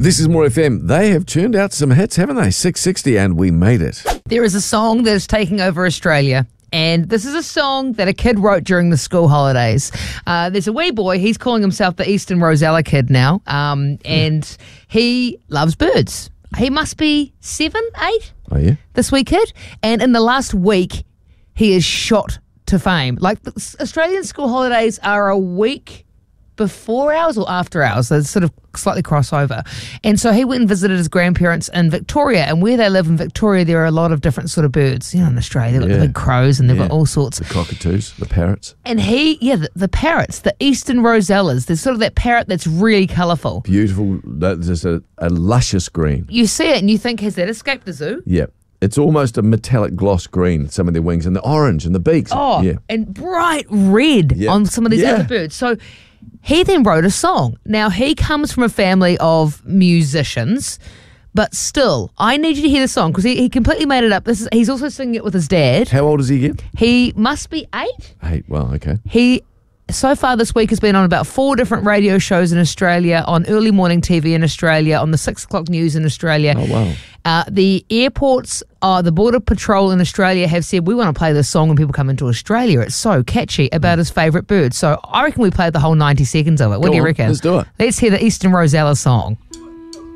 This is More FM. They have churned out some hits, haven't they? 660 and we made it. There is a song that is taking over Australia. And this is a song that a kid wrote during the school holidays. There's a wee boy. He's calling himself the Eastern Rosella Kid now. And he loves birds. He must be 7, 8? Oh, yeah? This wee kid. And in the last week, he is shot to fame. Like, the Australian school holidays are a week before ours or after ours. They sort of slightly cross over. And so he went and visited his grandparents in Victoria. And where they live in Victoria, there are a lot of different sort of birds. You know, in Australia, they've got the big crows and they've got all sorts. The cockatoos, the parrots. And the parrots, the Eastern Rosellas. There's sort of that parrot that's really colourful. Beautiful. There's a luscious green. You see it and you think, has that escaped the zoo? Yeah. It's almost a metallic gloss green, some of their wings, and the orange and the beaks. Oh, yeah. And bright red on some of these other birds. So he then wrote a song. Now, he comes from a family of musicians, but still, I need you to hear the song because he completely made it up. He's also singing it with his dad. How old is he again? He must be 8. 8, well, okay. He, so far this week, has been on about 4 different radio shows in Australia, on early morning TV in Australia, on the 6 o'clock news in Australia. Oh, wow. The airports, the Border Patrol in Australia have said, we want to play this song when people come into Australia. It's so catchy about his favourite bird. So I reckon we play the whole 90 seconds of it. What do you reckon? Let's do it. Let's hear the Eastern Rosella song.